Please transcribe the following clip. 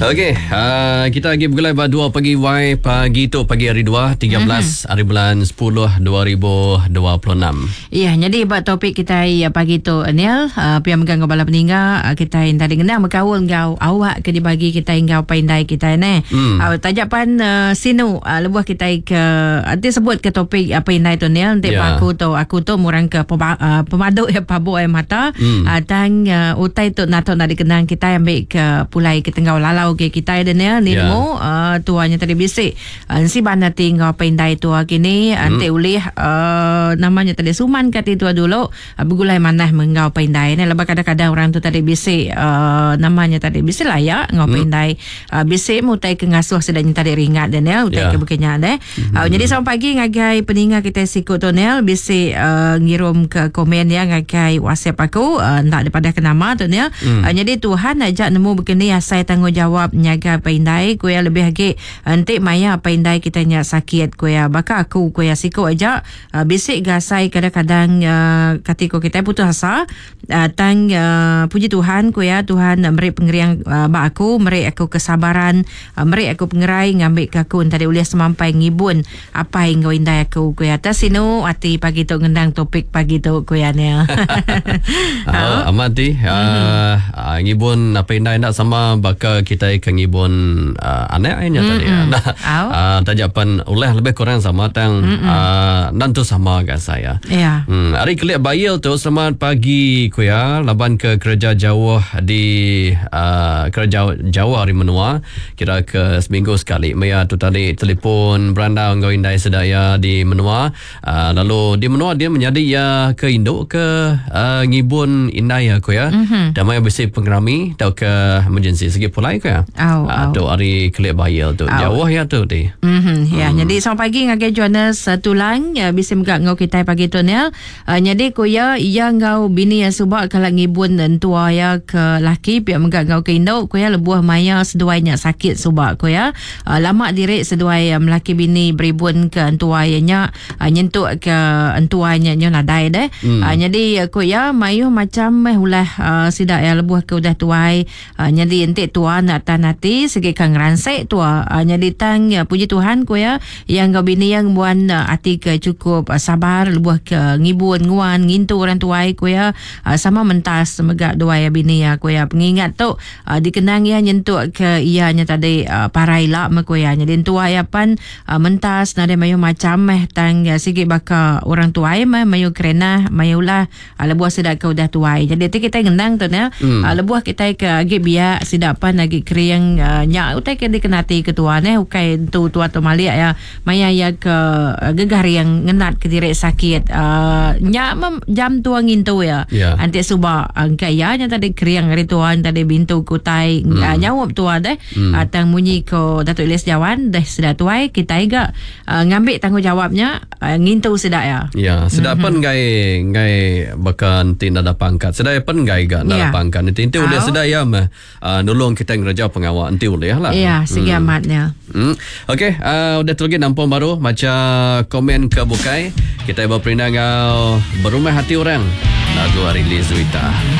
Okey, kita lagi bergulai pada 2 pagi pagi tu pagi hari 2 13 hari bulan 10 2026. Ya, jadi buat topik kita pagi tu Anil, pihak megang kepala peninggal kita yang tadi kenal berkaul ngau awak ke dibagi kita ngau pandai kita ni. Tajapan sinu lebuh kita ke nanti sebut ke topik apa indai tu Anil, nanti aku tu murang ke pemaduk ya pabuk air mata. Tang utai tu nato nak dikenang kita ambil ke pulai ke tenggau lalau ke kita dan ya nilmu tuanya tadi bisik si bana tinggal pendai tua kini ante ulih namanya tadi suman kati tua dulu bergulai manah mengau pendai ni lebih kadang-kadang orang tu tadi bisik namanya tadi bisik lah ya ngau pendai bisik mutai ke ngasuh sedanya tadi ringat dan ya utai ke bekenya deh. Jadi selamat pagi ngagai peningat kita sikut tonel bisik ngirum ke komen ya ngagai WhatsApp aku tak daripada ke nama tu ya. Jadi Tuhan ajak nemu begini saya tanggungjawab nyaga pendai ku ya lebih lagi nanti maya pendai kita nya sakit ku ya baka aku ku ya siku aja bisik gasai kadang-kadang ketika kita putus asa tang puji Tuhan ku ya Tuhan beri pengeriang ba aku beri aku kesabaran beri aku pengerai ngambil ke aku tadi uliah semampai ngibun apa yang kau indai aku ku ya atas sinu ati pagi tu ngendang topik pagi tu ku ya ni. Amati ngibun apa indai nak sama baka kita ikan ngibun anak aja tadi tajapan oleh lebih kurang sama tang nantu sama kat saya. Hari kelihatan bayil tu selamat pagi kuya laban ke kerja jauh di kerja jauh hari menua kira ke seminggu sekali maya tu tadi telefon beranda ngau indai sedaya di menua lalu di menua dia menjadi ya ke induk ke ngibun indai ya kuya damai besi pengerami tau ke emergency segi pulai ke ya tu hari kelihatan bayil tu jauh ya tu di jadi selamat pagi ngagai Jonas tulang bisa megak ngau kita pagi tu ni jadi kuya ia ngau bini yang subak kalau ngibun dan tua ya ke laki pihak megak ngau ke induk kuya lebuah maya seduainya sakit subak kuya lama direk seduai melaki bini beribun ke tua nya nyentuk ke tuanya nya nadai deh. Jadi kuya mayuh macam ulah sidak ya lebuah ke udah tuai jadi ente tua nak tanati segi kang ransek tua jadi tang puji Tuhan kuya yang kau bini yang buan hati ke cukup sabar lebuah ke ngibun nguan ngintu orang tuai kuya sama mentas semegak dua ya bini ya kuya pengingat tu dikenang ya nyentuk ke ianya tadi paraila kuya jadi tua ya pan mentas nade mayu macam tang segi baka orang tuai mayu kerena mayulah lebuah sedak ke udah tuai jadi kita gendang tu ya lebuah kita ke agi biak sidapan lagi kriang nya utai ke dikenati ketua ne ukai tu tua tu maliak ya maya ya ke gegar yang ngenat ke direk sakit nya jam tua ngintu ya anti suba kaya nya tadi kriang hari tuan tadi bintu kutai nyawap tua deh tang munyi ko Datuk Ilyas Jawan deh sedak tuai kita iga ngambil tanggungjawabnya ngintu sedak ya sedapan ngai bahkan tidak ada pangkat sedak pun ngai ga ada pangkat nanti udah sedak ya nolong kita ngerja pengawal nanti boleh lah segi amatnya. Okey, udah terlagi nampung baru macam komen ke bukai kita berperindah ngau berumah hati orang lagu Ari Lizuita.